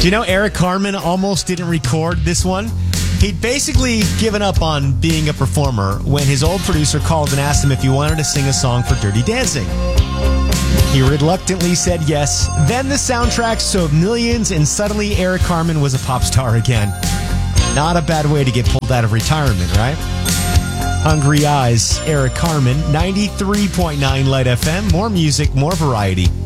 Do you know Eric Carmen almost didn't record this one? He'd basically given up on being a performer when his old producer called and asked him if he wanted to sing a song for Dirty Dancing. He reluctantly said yes. Then the soundtrack sold millions, and suddenly Eric Carmen was a pop star again. Not a bad way to get pulled out of retirement, right? Hungry Eyes, Eric Carmen, 93.9 Light FM. More music, more variety.